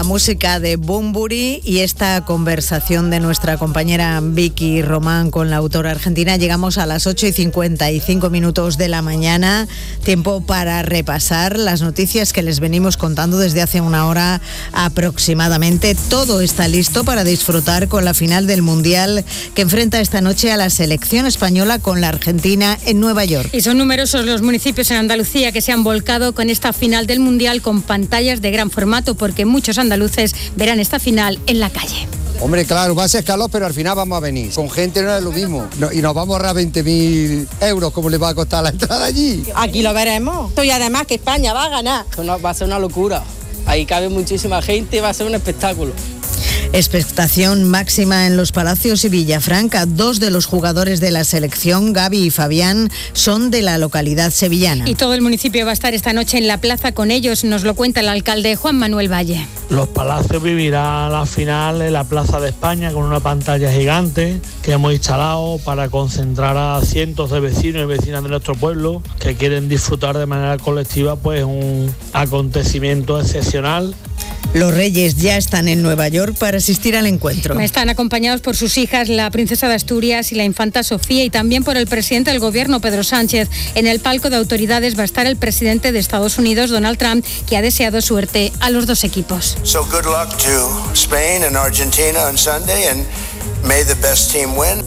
la música de Bunbury y esta conversación de nuestra compañera Vicky Román con la autora argentina. Llegamos a las 8:55 de la mañana, tiempo para repasar las noticias que les venimos contando desde hace una hora aproximadamente. Todo está listo para disfrutar con la final del Mundial que enfrenta esta noche a la selección española con la Argentina en Nueva York. Y son numerosos los municipios en Andalucía que se han volcado con esta final del Mundial con pantallas de gran formato, porque muchos andaluces verán esta final en la calle. Hombre, claro, va a ser calor, pero al final vamos a venir. Con gente no es lo mismo. Y nos vamos a ahorrar 20.000 euros, como le va a costar la entrada allí. Aquí lo veremos. Y además que España va a ganar. Va a ser una locura. Ahí cabe muchísima gente, va a ser un espectáculo. Expectación máxima en Los Palacios y Villafranca. Dos de los jugadores de la selección, Gavi y Fabián, son de la localidad sevillana. Y todo el municipio va a estar esta noche en la plaza con ellos, nos lo cuenta el alcalde Juan Manuel Valle. Los Palacios vivirá la final en la Plaza de España con una pantalla gigante que hemos instalado para concentrar a cientos de vecinos y vecinas de nuestro pueblo que quieren disfrutar de manera colectiva pues un acontecimiento excepcional. Los Reyes ya están en Nueva York para asistir al encuentro. Están acompañados por sus hijas, la princesa de Asturias y la infanta Sofía, y también por el presidente del gobierno, Pedro Sánchez. En el palco de autoridades va a estar el presidente de Estados Unidos, Donald Trump, que ha deseado suerte a los dos equipos. So good luck to Spain and Argentina on Sunday, and may the best team win.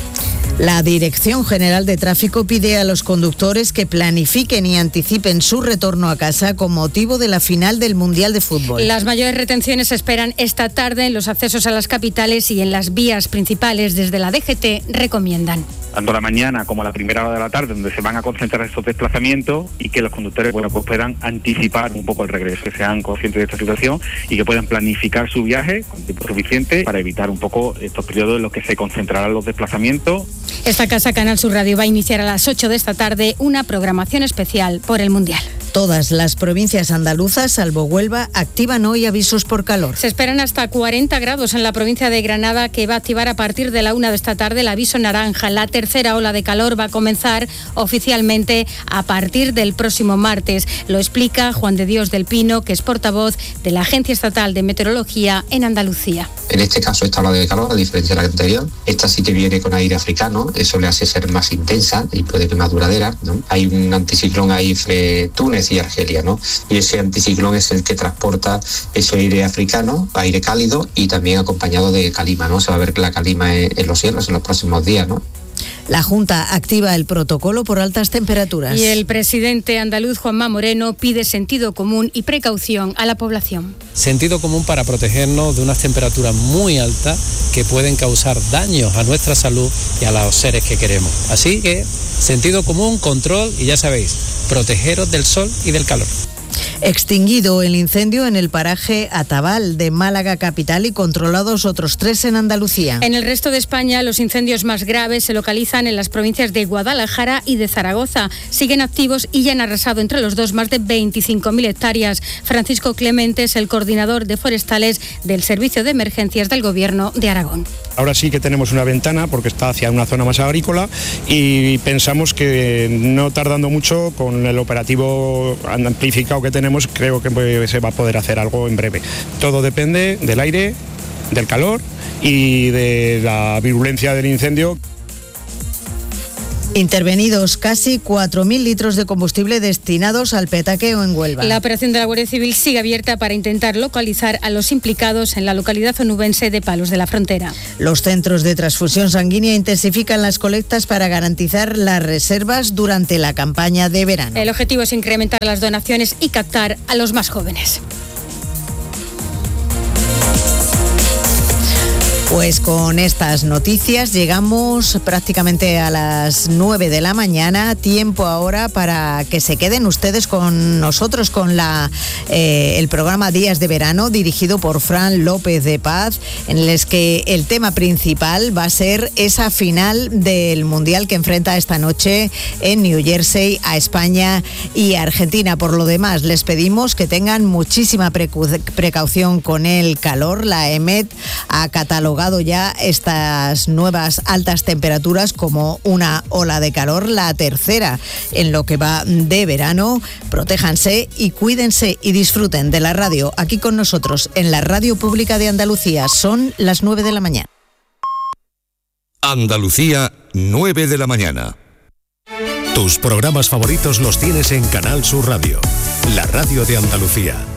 La Dirección General de Tráfico pide a los conductores que planifiquen y anticipen su retorno a casa con motivo de la final del Mundial de Fútbol. Las mayores retenciones se esperan esta tarde en los accesos a las capitales y en las vías principales. Desde la DGT recomiendan tanto la mañana como la primera hora de la tarde, donde se van a concentrar estos desplazamientos, y que los conductores pues puedan anticipar un poco el regreso, que sean conscientes de esta situación y que puedan planificar su viaje con tiempo suficiente para evitar un poco estos periodos en los que se concentrarán los desplazamientos. Esta casa, Canal Sur Radio, va a iniciar a las 8 de esta tarde una programación especial por el Mundial. Todas las provincias andaluzas, salvo Huelva, activan hoy avisos por calor. Se esperan hasta 40 grados en la provincia de Granada, que va a activar a partir de la 1 de esta tarde el aviso naranja. La tercera ola de calor va a comenzar oficialmente a partir del próximo martes. Lo explica Juan de Dios del Pino, que es portavoz de la Agencia Estatal de Meteorología en Andalucía. En este caso, esta ola de calor, a diferencia de la anterior, esta sí que viene con aire africano, eso le hace ser más intensa y puede que más duradera, ¿no? Hay un anticiclón ahí entre Túnez y Argelia, ¿no? Y ese anticiclón es el que transporta ese aire africano, aire cálido, y también acompañado de calima, ¿no? Se va a ver la calima en los cielos en los próximos días, ¿no? La Junta activa el protocolo por altas temperaturas. Y el presidente andaluz, Juanma Moreno, pide sentido común y precaución a la población. Sentido común para protegernos de unas temperaturas muy altas que pueden causar daños a nuestra salud y a los seres que queremos. Así que, sentido común, control y ya sabéis, protegeros del sol y del calor. Extinguido el incendio en el paraje Atabal de Málaga capital y controlados otros 3 en Andalucía. En el resto de España, los incendios más graves se localizan en las provincias de Guadalajara y de Zaragoza. Siguen activos y ya han arrasado entre los dos más de 25.000 hectáreas. Francisco Clemente es el coordinador de forestales del Servicio de Emergencias del Gobierno de Aragón. Ahora sí que tenemos una ventana porque está hacia una zona más agrícola y pensamos que no tardando mucho con el operativo amplificado que tenemos, creo que se va a poder hacer algo en breve. Todo depende del aire, del calor y de la virulencia del incendio. Intervenidos casi 4.000 litros de combustible destinados al petaqueo en Huelva. La operación de la Guardia Civil sigue abierta para intentar localizar a los implicados en la localidad onubense de Palos de la Frontera. Los centros de transfusión sanguínea intensifican las colectas para garantizar las reservas durante la campaña de verano. El objetivo es incrementar las donaciones y captar a los más jóvenes. Pues con estas noticias llegamos prácticamente a las 9 de la mañana, tiempo ahora para que se queden ustedes con nosotros con el programa Días de Verano dirigido por Fran López de Paz, en el que el tema principal va a ser esa final del Mundial que enfrenta esta noche en New Jersey a España y Argentina. Por lo demás, les pedimos que tengan muchísima precaución con el calor. La EMET ha catalogado catalogado ya estas nuevas altas temperaturas como una ola de calor, la tercera en lo que va de verano. Protéjanse y cuídense y disfruten de la radio aquí con nosotros en la Radio Pública de Andalucía. Son las 9 de la mañana. Andalucía, 9 de la mañana. Tus programas favoritos los tienes en Canal Sur Radio, la radio de Andalucía.